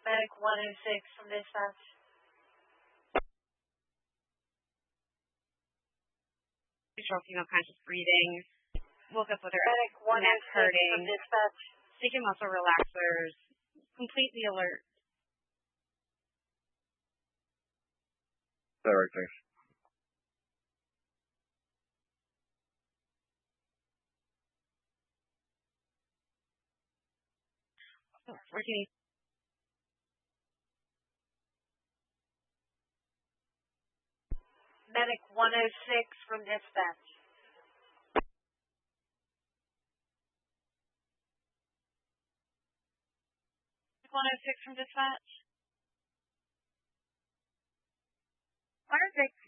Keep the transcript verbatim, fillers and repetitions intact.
Medic one oh six from dispatch. Stroking unconscious breathing. Woke up with her Medic neck hurting. From dispatch. Taking muscle relaxers. Completely alert. Direct, thanks. Working. Medic one oh six from dispatch. one oh six from dispatch. one oh six